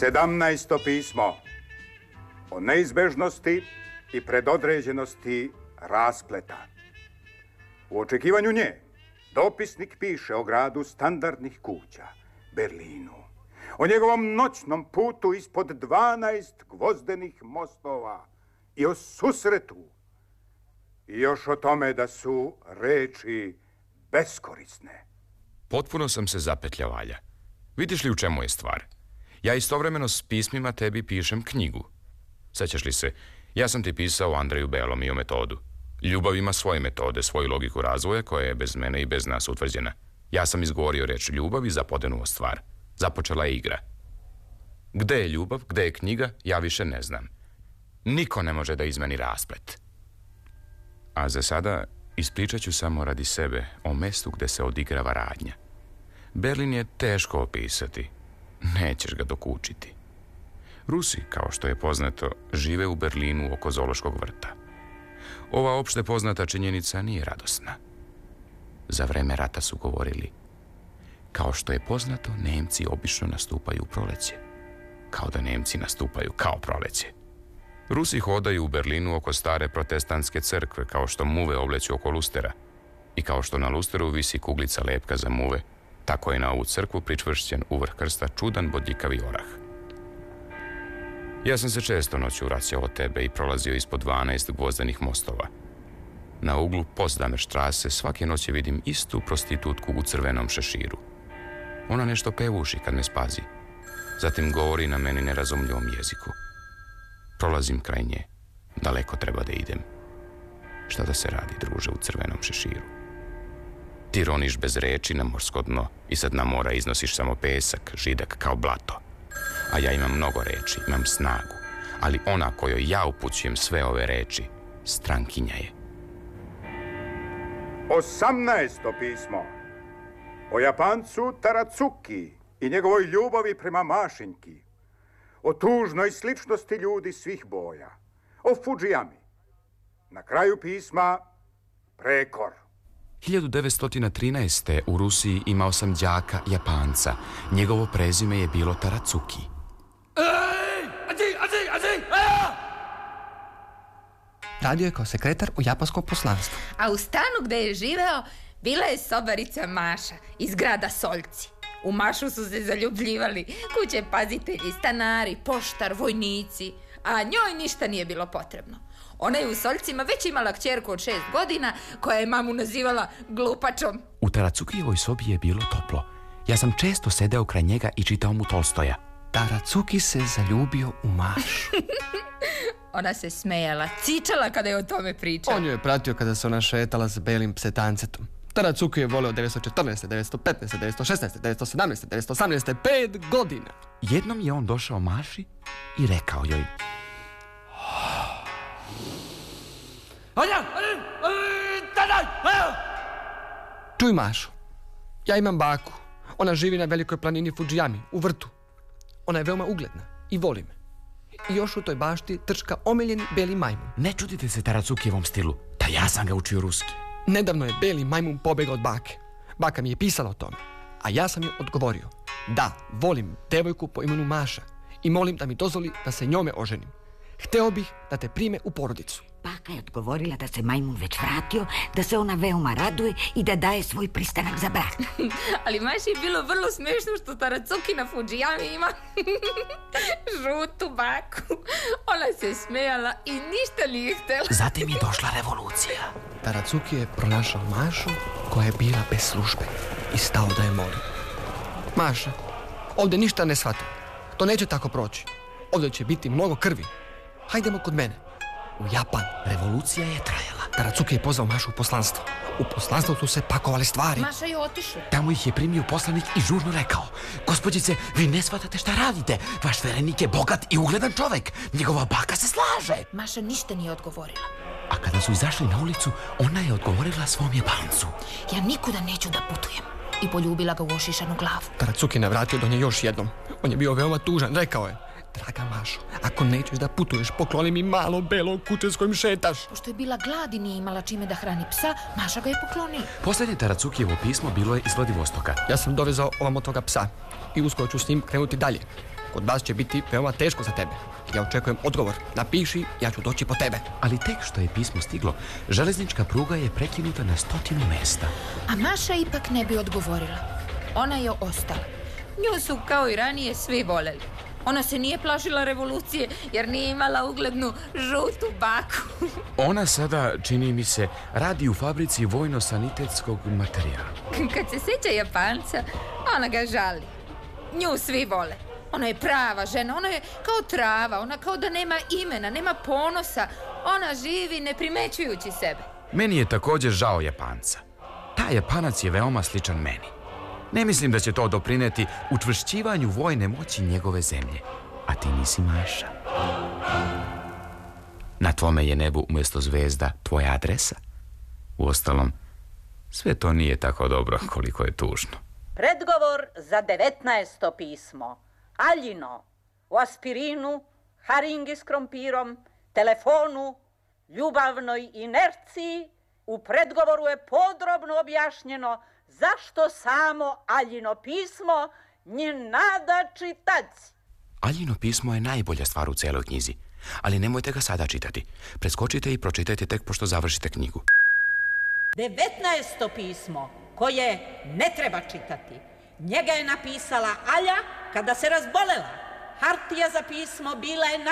17. pismo o neizbežnosti i predodređenosti raspleta. U očekivanju nje, dopisnik piše o gradu standardnih kuća, Berlinu. O njegovom noćnom putu ispod 12 gvozdenih mostova i o susretu. I još o tome da su reči beskorisne. Potpuno sam se zapetljao, Alja. Vidiš li u čemu je stvar? Ja istovremeno s pismima tebi pišem knjigu. Sećaš li se, ja sam ti pisao o Andreju Belom i o metodu. Ljubav ima svoje metode, svoju logiku razvoja koja je bez mene i bez nas utvrđena. Ja sam izgovorio reč ljubav i zapodenuo stvar. Započela je igra. Gde je ljubav, gde je knjiga, ja više ne znam. Niko ne može da izmeni rasplet. A za sada ispričat ću samo radi sebe o mestu gde se odigrava radnja. Berlin je teško opisati. Nećeš ga dokučiti. Rusi, kao što je poznato, žive u Berlinu oko zoološkog vrta. Ova opšte poznata činjenica nije radosna. Za vreme rata su govorili: kao što je poznato, Nemci obično nastupaju u proleće. Kao da Nemci nastupaju kao proleće. Rusi hodaju u Berlinu oko stare protestantske crkve, kao što muve obleću oko lustera. I kao što na lusteru visi kuglica lepka za muve, tako je na ovu crkvu pričvršćen u vrh krsta čudan bodljikavi orah. Ja sam se često noću vraćao od tebe i prolazio ispod 12 gvozdenih mostova. Na uglu Potsdamer štrase svake noći vidim istu prostitutku u crvenom šeširu. Ona nešto pevuši kad me spazi. Zatim govori na meni nerazumljivom jeziku. Prolazim kraj nje. Daleko treba da idem. Šta da se radi, druže, u crvenom šeširu? Ti roniš bez reči na morsko dno i sad na mora iznosiš samo pesak, židak kao blato. A ja imam mnogo reči, imam snagu. Ali ona kojoj ja upućujem sve ove reči, strankinja je. 18. pismo o Japancu Taracuki i njegovoj ljubavi prema Mašinjki. O tužnoj sličnosti ljudi svih boja. O Fujiyami. Na kraju pisma prekor. 1913. u Rusiji imao sam đaka Japanca. Njegovo prezime je bilo Taracuki. Radio je kao sekretar u japanskom poslanstvu. A u stanu gde je živeo bila je sobarica Maša iz grada Soljci. U Mašu su se zaljubljivali kuće pazitelji, stanari, poštar, vojnici, a njoj ništa nije bilo potrebno. Ona je u Soljcima već imala kćerku od 6 godina koja je mamu nazivala glupačom. U Taracukijevoj sobi je bilo toplo. Ja sam često sedeo kraj njega i čitao mu Tolstoja. Taracuki se zaljubio u Mašu. Ona se smejala, cičala kada je o tome pričala. On ju je pratio kada se ona šetala s belim psetancetom. Taracuki je voleo 914, 915, 916, 917, 918, 5 godina. Jednom je on došao Maši i rekao joj: čuj, Mašo, ja imam baku. Ona živi na velikoj planini Fujiyami, u vrtu. Ona je veoma ugledna i voli me. I još u toj bašti trčka omiljeni beli majmun. Ne čudite se Taracukijevom stilu, da ja sam ga učio ruski. Nedavno je beli majmun pobegao od bake. Baka mi je pisala o tome, a ja sam joj odgovorio: da, volim devojku po imenu Maša i molim da mi dozvoli da se njome oženim. Hteo bih da te prime u porodicu. Baka je odgovorila da se majmun već vratio, da se ona veoma raduje i da daje svoj pristanak za brak. Ali Maši je bilo vrlo smiješno što Taracuki na Fujiyami ima žutu baku. Ona se smejala i ništa nije htjela. Zatim je došla revolucija. Taracuki je pronašao Mašu koja je bila bez službe i stao da je moli: Maša, ovdje ništa ne shvatam. To neće tako proći. Ovdje će biti mnogo krvi. Hajdemo kod mene u Japan. Revolucija je trajala. Taracuki je pozvao Mašu u poslanstvo. U poslanstvu su se pakovale stvari. Maša je otišla. Tamo ih je primio poslanik i žurno rekao: gospođice, vi ne shvatate šta radite. Vaš verenik je bogat i ugledan čovek. Njegova baka se slaže. Maša ništa nije odgovorila. A kada su izašli na ulicu, ona je odgovorila svom Japancu: ja nikuda neću da putujem. I poljubila ga u ošišanu glavu. Taracuki navratio do nje još jednom. On je bio veoma tužan. Rekao je: draga Mašo, ako nećeš da putuješ, pokloni mi malo belo kuće s kojim šetaš. Pošto je bila glad i nije imala čime da hrani psa, Maša ga je poklonila. Poslednje Taracukijevo pismo bilo je iz Vladivostoka. Ja sam dovezao ovamo toga psa i uskoro ću s njim krenuti dalje. Kod nas će biti veoma teško za tebe. Ja očekujem odgovor. Napiši, ja ću doći po tebe. Ali tek što je pismo stiglo, železnička pruga je prekinuta na 100 mesta. A Maša ipak ne bi odgovorila. Ona je ostala. Nju su kao i ranije svi voljeli. Ona se nije plašila revolucije jer nije imala uglednu žutu baku. Ona sada, čini mi se, radi u fabrici vojno-sanitetskog materijala. Kad se sjeća Japanca, ona ga žali. Nju svi vole. Ona je prava žena, ona je kao trava, ona kao da nema imena, nema ponosa. Ona živi ne primećujući sebe. Meni je također žao Japanca. Taj Japanac je veoma sličan meni. Ne mislim da će to doprineti učvršćivanju vojne moći njegove zemlje. A ti nisi Maša. Na tvome je nebu umjesto zvezda tvoja adresa. Uostalom, sve to nije tako dobro koliko je tužno. Predgovor za 19. pismo. Aljino, u aspirinu, haringi s krompirom, telefonu, ljubavnoj inerciji. U predgovoru je podrobno objašnjeno zašto samo Aljino pismo nje nada čitac. Aljino pismo je najbolja stvar u cijeloj knjizi, ali nemojte ga sada čitati. Preskočite i pročitajte tek pošto završite knjigu. 19. pismo, koje ne treba čitati. Njega je napisala Alja kada se razbolela. Hartija za pismo bila je na